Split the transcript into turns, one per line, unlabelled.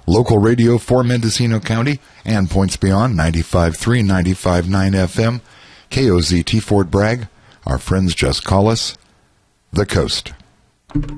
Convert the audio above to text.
Local radio for Mendocino County and points beyond, 95.3, 95.9 FM, KOZT Fort Bragg. Our friends just call us The Coast.